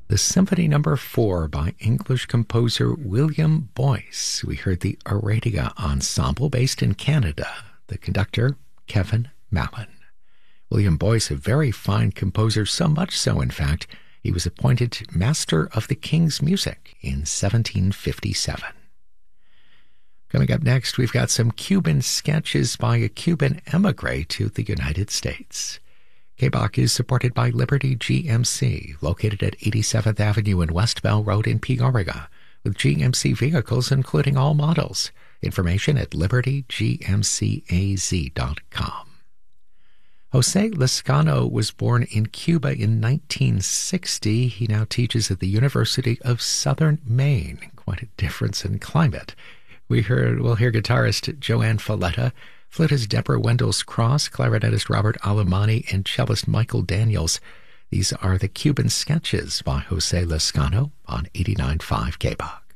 The Symphony Number 4 by English composer William Boyce. We heard the Aradia Ensemble based in Canada. The conductor, Kevin Mallon. William Boyce, a very fine composer, so much so, in fact, he was appointed Master of the King's Music in 1757. Coming up next, we've got some Cuban sketches by a Cuban emigre to the United States. KBOC is supported by Liberty GMC, located at 87th Avenue and West Bell Road in Peoria, with GMC vehicles including all models. Information at libertygmcaz.com. Jose Lezcano was born in Cuba in 1960. He now teaches at the University of Southern Maine. Quite a difference in climate. We'll hear guitarist Joanne Falletta, flutist Deborah Wendell-Cross, clarinetist Robert Alemani, and cellist Michael Daniels. These are the Cuban sketches by Jose Lezcano on 89.5 KBOC.